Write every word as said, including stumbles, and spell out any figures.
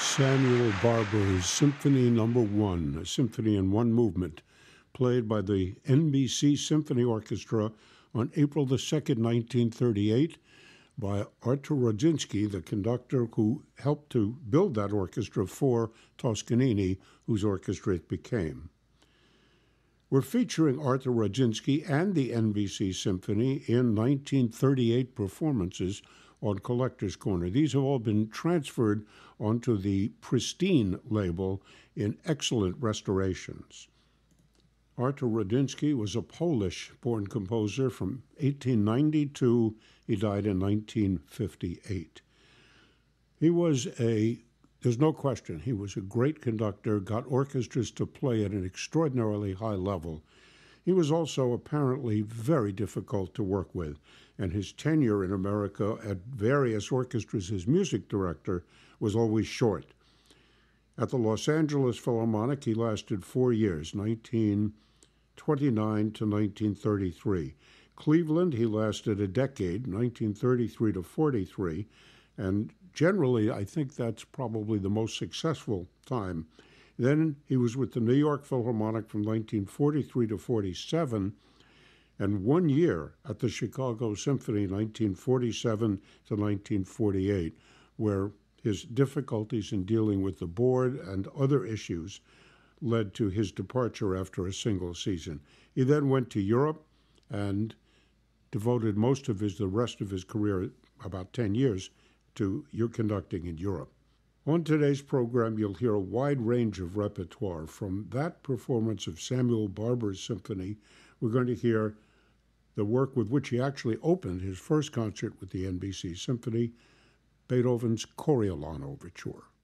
Samuel Barber's Symphony Number One, a symphony in one movement, played by the N B C Symphony Orchestra on April the second, nineteen thirty-eight, by Artur Rodzinski, the conductor who helped to build that orchestra for Toscanini, whose orchestra it became. We're featuring Artur Rodzinski and the N B C Symphony in nineteen thirty-eight performances on Collector's Corner. These have all been transferred onto the Pristine label in excellent restorations. Artur Rodzinski was a Polish-born composer from eighteen ninety-two. He died in nineteen fifty-eight. He was a, there's no question, he was a great conductor, got orchestras to play at an extraordinarily high level. He was also apparently very difficult to work with, and his tenure in America at various orchestras as music director was always short. At the Los Angeles Philharmonic, he lasted four years, nineteen twenty-nine to nineteen thirty-three. Cleveland, he lasted a decade, nineteen thirty-three to forty-three, and generally, I think that's probably the most successful time. Then he was with the New York Philharmonic from nineteen forty-three to forty-seven, and one year at the Chicago Symphony, nineteen forty-seven to nineteen forty-eight, where his difficulties in dealing with the board and other issues led to his departure after a single season. He then went to Europe and devoted most of his, the rest of his career, about ten years, to your conducting in Europe. On today's program, you'll hear a wide range of repertoire. From that performance of Samuel Barber's symphony, we're going to hear the work with which he actually opened his first concert with the N B C Symphony, Beethoven's Coriolan Overture.